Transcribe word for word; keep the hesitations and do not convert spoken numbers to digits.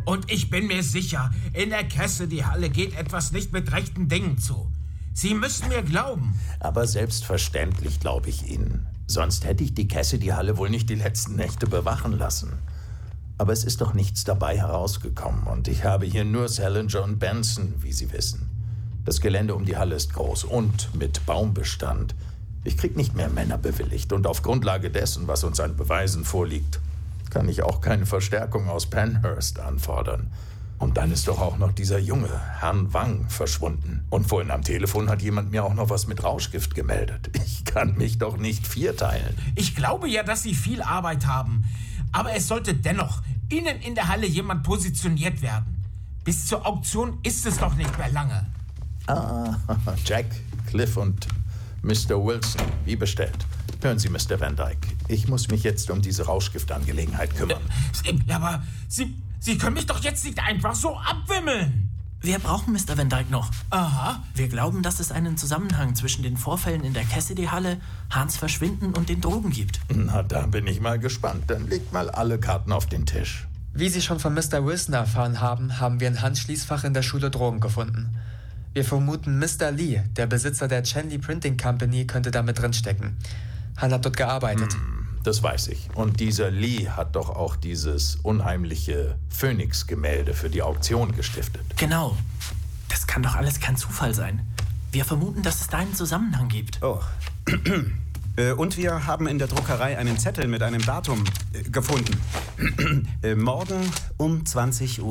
Und ich bin mir sicher, in der Cassidy-Halle geht etwas nicht mit rechten Dingen zu. Sie müssen mir glauben. Aber selbstverständlich glaube ich Ihnen. Sonst hätte ich die Cassidy-Halle wohl nicht die letzten Nächte bewachen lassen. Aber es ist doch nichts dabei herausgekommen und ich habe hier nur Salinger und Benson, wie Sie wissen. Das Gelände um die Halle ist groß und mit Baumbestand. Ich krieg nicht mehr Männer bewilligt und auf Grundlage dessen, was uns an Beweisen vorliegt, kann ich auch keine Verstärkung aus Penhurst anfordern. Und dann ist doch auch noch dieser Junge, Herrn Wang, verschwunden. Und vorhin am Telefon hat jemand mir auch noch was mit Rauschgift gemeldet. Ich kann mich doch nicht vierteilen. Ich glaube ja, dass Sie viel Arbeit haben. Aber es sollte dennoch innen in der Halle jemand positioniert werden. Bis zur Auktion ist es doch nicht mehr lange. Ah, Jack, Cliff und Mister Wilson, wie bestellt. Hören Sie, Mister Van Dyke, ich muss mich jetzt um diese Rauschgiftangelegenheit kümmern. Äh, aber Sie, Sie können mich doch jetzt nicht einfach so abwimmeln. Wir brauchen Mister Van Dyke noch. Aha. Wir glauben, dass es einen Zusammenhang zwischen den Vorfällen in der Cassidy-Halle, Hans Verschwinden und den Drogen gibt. Na, da bin ich mal gespannt. Dann legt mal alle Karten auf den Tisch. Wie Sie schon von Mister Wilson erfahren haben, haben wir in Hans Schließfach in der Schule Drogen gefunden. Wir vermuten, Mister Lee, der Besitzer der Chenley Printing Company, könnte da mit drinstecken. Han hat dort gearbeitet. Hm, das weiß ich. Und dieser Lee hat doch auch dieses unheimliche Phoenix-Gemälde für die Auktion gestiftet. Genau. Das kann doch alles kein Zufall sein. Wir vermuten, dass es da einen Zusammenhang gibt. Oh. äh, und wir haben in der Druckerei einen Zettel mit einem Datum äh, gefunden. äh, morgen um zwanzig Uhr.